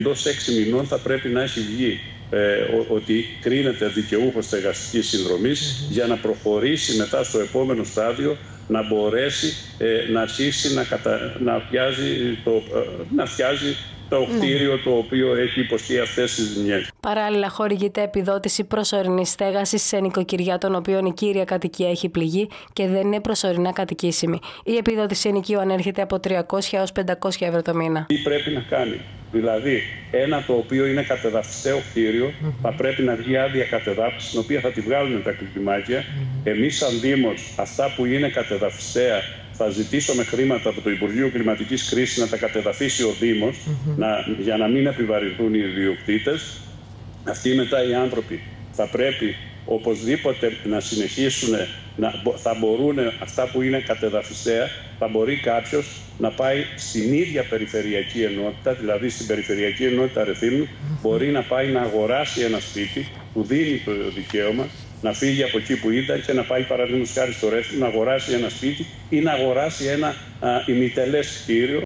Εντός 6 μηνών θα πρέπει να έχει βγει ότι κρίνεται δικαιούχος στεγαστικής συνδρομής για να προχωρήσει μετά στο επόμενο στάδιο, να μπορέσει να αρχίσει να φτιάζει το κτίριο το οποίο έχει υποστεί αυτές τις ζημιές. Παράλληλα, χορηγείται επιδότηση προσωρινής στέγασης σε νοικοκυριά των οποίων η κύρια κατοικία έχει πληγεί και δεν είναι προσωρινά κατοικήσιμη. Η επιδότηση ενοικίου ανέρχεται από 300 έως 500 ευρώ το μήνα. Τι πρέπει να κάνει? Δηλαδή, ένα το οποίο είναι κατεδαφιστέο κτίριο, θα πρέπει να βγει άδεια κατεδάφιση, την οποία θα τη βγάλουν τα κλιμάκια. Εμείς, σαν Δήμος, αυτά που είναι κατεδαφιστέα, θα ζητήσουμε χρήματα από το Υπουργείο Κλιματικής Κρίσης να τα κατεδαφίσει ο Δήμος, για να μην επιβαρυνθούν οι ιδιοκτήτες. Αυτοί μετά οι άνθρωποι θα πρέπει οπωσδήποτε να συνεχίσουν, θα μπορούν αυτά που είναι κατεδαφιστέα, θα μπορεί κάποιος να πάει στην ίδια περιφερειακή ενότητα, δηλαδή στην περιφερειακή ενότητα Ρεθύμνου, μπορεί να πάει να αγοράσει ένα σπίτι, που δίνει το δικαίωμα να φύγει από εκεί που ήταν και να πάει παραδείγματος χάρη στο Ρέθυμνο, να αγοράσει ένα σπίτι ή να αγοράσει ένα ημιτελές κτίριο.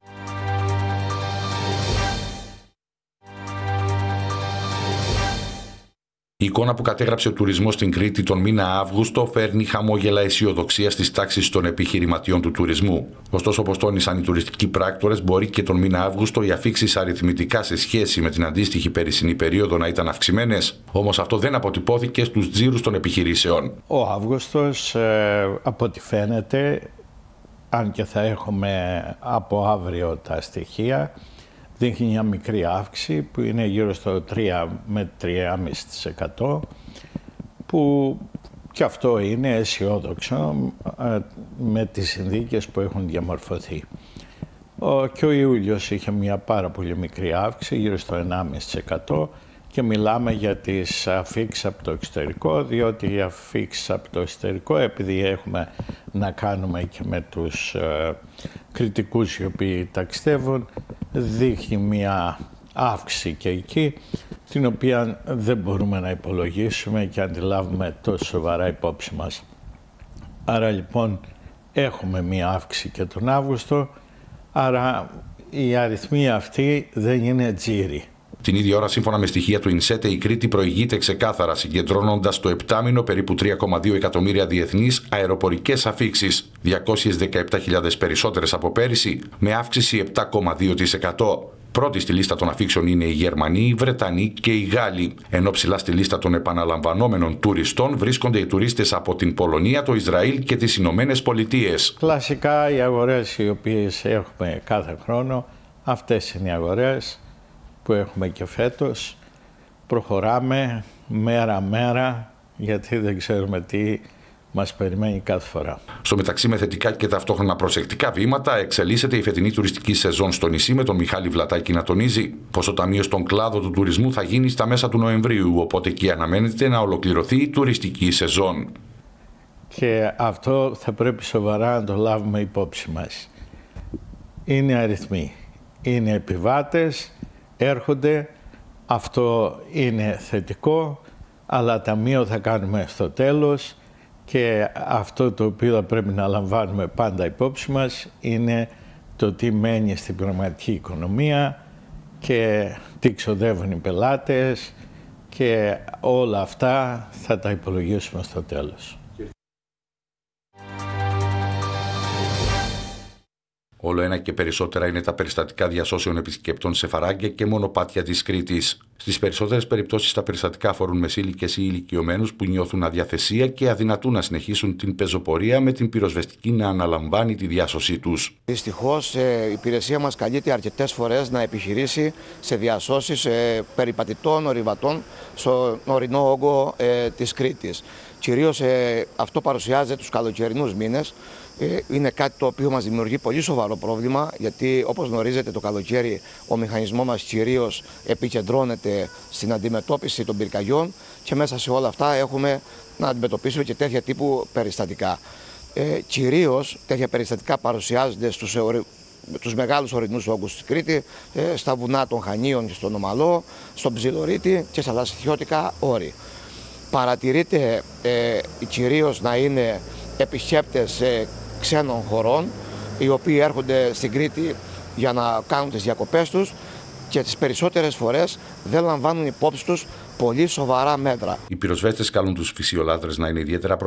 Η εικόνα που κατέγραψε ο τουρισμός στην Κρήτη τον μήνα Αύγουστο φέρνει χαμόγελα αισιοδοξία στις τάξεις των επιχειρηματιών του τουρισμού. Ωστόσο, όπως τόνισαν οι τουριστικοί πράκτορες, μπορεί και τον μήνα Αύγουστο οι αφίξεις αριθμητικά σε σχέση με την αντίστοιχη περσινή περίοδο να ήταν αυξημένες. Όμως αυτό δεν αποτυπώθηκε στους τζίρους των επιχειρήσεων. Ο Αύγουστος, από ό,τι φαίνεται, αν και θα έχουμε από αύριο τα στοιχεία, δείχνει μια μικρή αύξηση που είναι γύρω στο 3 με 3,5%, που και αυτό είναι αισιόδοξο με τις συνθήκες που έχουν διαμορφωθεί. Και ο Ιούλιος είχε μια πάρα πολύ μικρή αύξηση, γύρω στο 1,5%, και μιλάμε για τις αφίξεις από το εξωτερικό, διότι οι αφίξεις από το εξωτερικό, επειδή έχουμε να κάνουμε και με τους κριτικούς οι οποίοι ταξιδεύουν, δείχνει μια αύξηση και εκεί, την οποία δεν μπορούμε να υπολογίσουμε και αντιλάβουμε τόσο σοβαρά υπόψη μας. Άρα λοιπόν έχουμε μια αύξηση και τον Αύγουστο, άρα οι αριθμοί αυτοί δεν είναι τζίροι. Την ίδια ώρα, σύμφωνα με στοιχεία του ΙΝΣΕΤΕ, η Κρήτη προηγείται ξεκάθαρα, συγκεντρώνοντας το επτάμηνο περίπου 3,2 εκατομμύρια διεθνείς αεροπορικές αφίξεις, 217.000 περισσότερες από πέρυσι, με αύξηση 7,2%. Πρώτη στη λίστα των αφίξεων είναι οι Γερμανοί, οι Βρετανοί και οι Γάλλοι, ενώ ψηλά στη λίστα των επαναλαμβανόμενων τουριστών βρίσκονται οι τουρίστες από την Πολωνία, το Ισραήλ και τις Ηνωμένες Πολιτείες. Κλασικά οι αγορές οι οποίες έχουμε κάθε χρόνο, αυτές είναι οι αγορές που έχουμε και φέτος. Προχωράμε μέρα-μέρα, γιατί δεν ξέρουμε τι μας περιμένει κάθε φορά. Στο μεταξύ, με θετικά και ταυτόχρονα προσεκτικά βήματα, εξελίσσεται η φετινή τουριστική σεζόν στο νησί, με τον Μιχάλη Βλατάκη να τονίζει πως το ταμείο στον κλάδο του τουρισμού θα γίνει στα μέσα του Νοεμβρίου, οπότε εκεί αναμένεται να ολοκληρωθεί η τουριστική σεζόν. Και αυτό θα πρέπει σοβαρά να το λάβουμε υπόψη μας. Είναι αριθμοί, είναι επιβάτες, έρχονται, αυτό είναι θετικό, αλλά ταμείο θα κάνουμε στο τέλος, και αυτό το οποίο θα πρέπει να λαμβάνουμε πάντα υπόψη μας είναι το τι μένει στην πραγματική οικονομία και τι ξοδεύουν οι πελάτες, και όλα αυτά θα τα υπολογίσουμε στο τέλος. Όλο ένα και περισσότερα είναι τα περιστατικά διασώσεων επισκεπτών σε φαράγγια και μονοπάτια της Κρήτης. Στις περισσότερες περιπτώσεις τα περιστατικά αφορούν μεσήλικες ή ηλικιωμένους που νιώθουν αδιαθεσία και αδυνατούν να συνεχίσουν την πεζοπορία, με την πυροσβεστική να αναλαμβάνει τη διάσωσή τους. Δυστυχώς η υπηρεσία μας καλείται αρκετές φορές να επιχειρήσει σε διασώσεις περιπατητών, ορειβατών στον ορεινό όγκο της Κρήτης. Κυρίως αυτό παρουσιάζεται τους καλοκαιρινούς μήνες. Είναι κάτι το οποίο μας δημιουργεί πολύ σοβαρό πρόβλημα, γιατί όπως γνωρίζετε το καλοκαίρι ο μηχανισμός μας κυρίως επικεντρώνεται στην αντιμετώπιση των πυρκαγιών, και μέσα σε όλα αυτά έχουμε να αντιμετωπίσουμε και τέτοια τύπου περιστατικά. Κυρίως τέτοια περιστατικά παρουσιάζονται στους μεγάλους ορεινούς όγκους της Κρήτη, στα βουνά των Χανίων και στον Ομαλό, στον Ψιλορίτη και στα δασιδιώτικα όρη. Παρατηρείται κυρίως να είναι επισκέπτες ξένων χωρών, οι οποίοι έρχονται στην Κρήτη για να κάνουν τις διακοπές τους, και τις περισσότερες φορές δεν λαμβάνουν υπόψη τους πολύ σοβαρά μέτρα. Οι πυροσβέστες καλούν τους φυσιολάτρες να είναι ιδιαίτερα